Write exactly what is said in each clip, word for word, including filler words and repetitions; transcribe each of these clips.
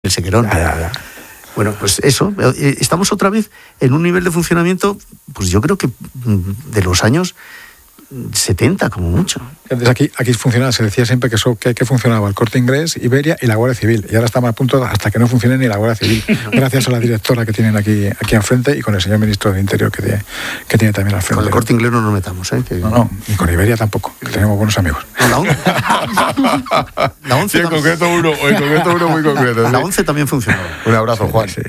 el sequerón. Ya, ya, ya. Bueno, pues eso, estamos otra vez en un nivel de funcionamiento, pues yo creo que de los años setenta como mucho. Entonces aquí, aquí funcionaba, se decía siempre que, eso, que, que funcionaba el Corte Inglés, Iberia y la Guardia Civil. Y ahora estamos a punto hasta que no funcione ni la Guardia Civil. Gracias a la directora que tienen aquí, aquí enfrente y con el señor ministro del Interior que tiene, que tiene también al frente. Con el Corte Inglés no nos metamos, ¿eh? Que... No, no, ni con Iberia tampoco, que tenemos buenos amigos. No, la once, la once sí, en concreto uno, en concreto uno muy concreto. ¿Sí? La once también funcionaba. Un abrazo, Juan. Sí.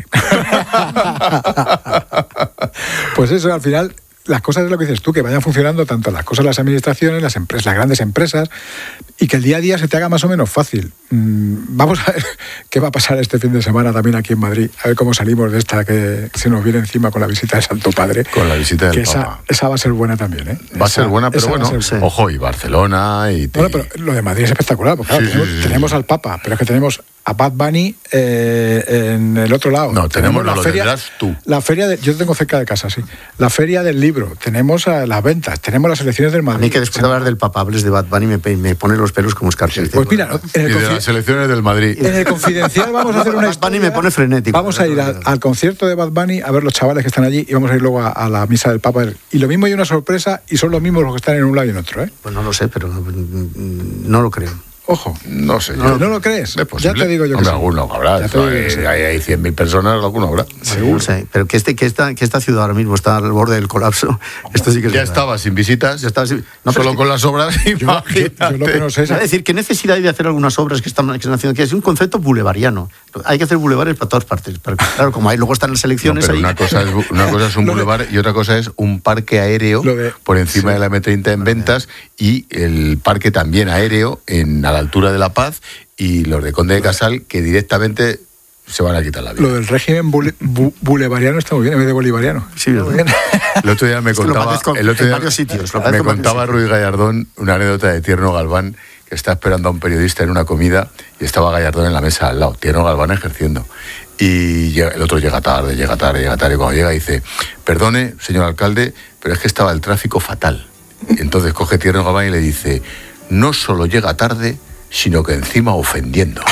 Pues eso, al final... Las cosas es lo que dices tú, que vayan funcionando tanto las cosas de las administraciones, las empresas, las grandes empresas, y que el día a día se te haga más o menos fácil. Mm, vamos a ver qué va a pasar este fin de semana también aquí en Madrid, a ver cómo salimos de esta que se nos viene encima con la visita del Santo Padre. Con la visita del que esa, Papa. Esa va a ser buena también, ¿eh? Va esa, a ser buena, pero bueno, ser buena. Ojo, y Barcelona y... Bueno, pero lo de Madrid es espectacular, porque claro, sí, tenemos, sí, sí, tenemos sí. al Papa, pero es que tenemos a Bad Bunny eh, en el otro lado. No, tenemos, la lo feria, tendrás tú. La feria de, yo tengo cerca de casa, sí. La feria del libro, tenemos a las ventas, tenemos las elecciones del Madrid. A mí que después de hablar del Papa hables de Bad Bunny me, me pone los pelos como escarpias. Pues mira, en el Y de las elecciones del Madrid. En el Confidencial vamos a hacer una Bad Bunny historia. me pone frenético. Vamos a ir a, al concierto de Bad Bunny a ver los chavales que están allí y vamos a ir luego a, a la misa del Papa. Y lo mismo hay una sorpresa y son los mismos los que están en un lado y en otro, ¿eh? Pues no lo sé, pero no, no lo creo. Ojo. No sé. ¿No, ¿no lo crees? Es posible. Ya te digo yo que Hombre, sí. alguno habrá. Ya te digo que sí. Hay, hay cien mil personas, alguno habrá. Seguro. Sí, pero que, este, que, esta, que esta ciudad ahora mismo está al borde del colapso. Esto sí que es Ya verdad. estaba sin visitas, Ya estaba sin... No, solo pero con las obras, Yo, yo, yo lo que no sé es... es decir, ¿qué necesidad hay de hacer algunas obras que están, que están haciendo? Que es un concepto bulevariano. Hay que hacer bulevares para todas partes. Pero, claro, como hay, luego están las elecciones no, pero ahí... Una cosa, es, una cosa es un Lo de- bulevar y otra cosa es un parque aéreo Lo de- por encima sí. de la M treinta en Ventas y el parque también aéreo en, a la altura de La Paz y los de Conde de Casal que directamente se van a quitar la vida. Lo del régimen bule, bu, bolivariano está muy bien, en vez de bolivariano. Sí, muy bien. El otro día me Es que lo contaba, padezco el otro en día varios sitios, lo me padezco en varios contaba sitios. Ruiz Gallardón una anécdota de Tierno Galván que está esperando a un periodista en una comida y estaba Gallardón en la mesa al lado, Tierno Galván ejerciendo. Y llega, el otro llega tarde, llega tarde, llega tarde. Y cuando llega dice, perdone, señor alcalde, pero es que estaba el tráfico fatal. Y entonces coge Tierno Galván y le dice, no solo llega tarde, sino que encima ofendiendo.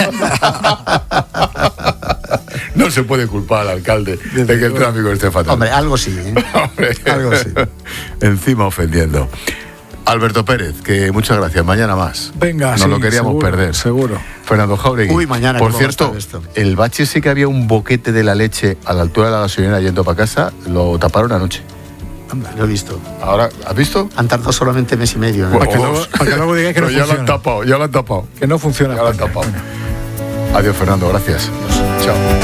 No se puede culpar al alcalde de que el tráfico esté fatal. Hombre, algo sí, ¿eh? Hombre. Algo sí. Encima ofendiendo. Alberto Pérez, que muchas gracias. Mañana más. Venga, Nos sí, lo queríamos seguro, perder. seguro. Fernando Jáuregui. Uy, mañana, Por ¿cómo cierto, va a estar esto? el bache ese que había un boquete de la leche a la altura de la gasolinera yendo para casa, lo taparon anoche. Hombre, lo he visto. Ahora, ¿has visto? Han tardado solamente mes y medio. ¿no? Para que O luego- dos. para que luego digáis que no Pero ya lo han funciona. tapado, ya lo han tapado. Que no funciona. Ya lo han tapado. Adiós, Fernando, gracias. Chao.